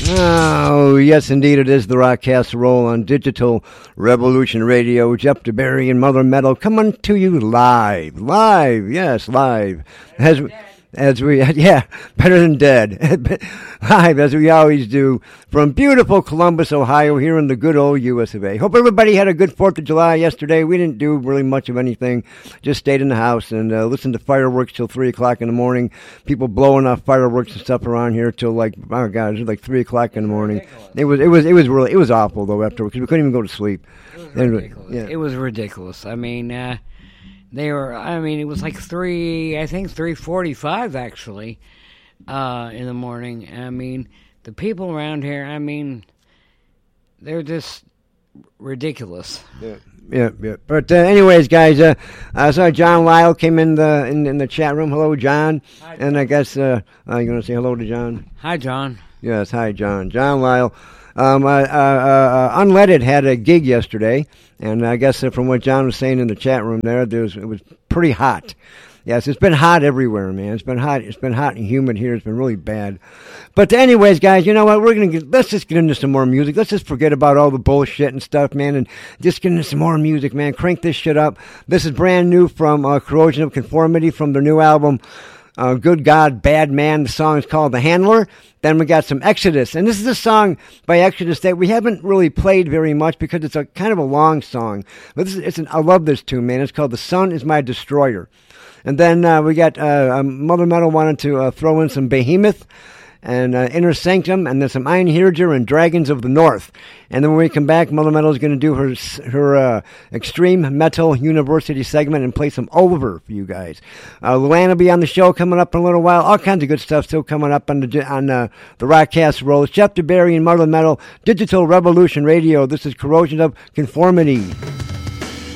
Oh, yes, indeed, it is the Rock Casserole on Digital Revolution Radio. Jeff DeBerry and Mother Metal coming to you live. Live, yes, live. As we, yeah, better than dead. Live, as we always do, from beautiful Columbus, Ohio, here in the good old US of A. Hope everybody had a good 4th of July yesterday. We didn't do really much of anything. Just stayed in the house and listened to fireworks till 3 o'clock in the morning. People blowing off fireworks and stuff around here till like, oh God, it was like 3 o'clock in the morning. It was awful though afterwards because we couldn't even go to sleep. It was ridiculous. Yeah. It was ridiculous. I mean, it was like 3:45 actually, in the morning. I mean, the people around here, I mean, they're just ridiculous. Yeah. But anyways, guys, I saw John Lyle came in the chat room. Hello, John. Hi, John. And I guess you want to say hello to John? Hi, John. Yes, hi, John. John Lyle. Unleaded had a gig yesterday, and I guess from what John was saying in the chat room it was pretty hot. Yes, it's been hot everywhere, man. It's been hot. It's been hot and humid here. It's been really bad. But anyways, guys, you know what? Let's just get into some more music. Let's just forget about all the bullshit and stuff, man, and just get into some more music, man. Crank this shit up. This is brand new from Corrosion of Conformity from their new album, Good God, Bad Man. The song is called The Handler. Then we got some Exodus. And this is a song by Exodus that we haven't really played very much because it's a kind of a long song. But I love this tune, man. It's called The Sun Is My Destroyer. And then we got Mother Metal wanted to throw in some Behemoth and Inner Sanctum, and then some Einherjar and Dragons of the North. And then when we come back, Mother Metal is going to do her Extreme Metal University segment and play some Oliver for you guys. Luann will be on the show coming up in a little while. All kinds of good stuff still coming up on the Rockcast Roll. It's Jeff DeBerry and Mother Metal, Digital Revolution Radio. This is Corrosion of Conformity.